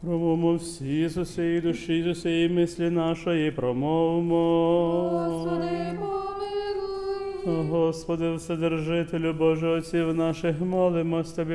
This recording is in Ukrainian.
Промовмо всі з усієї душі, з усієї мислі нашої, промовмо. Господи, помилуй. Господи, Вседержителю Боже, отців наших, молимось Тобі,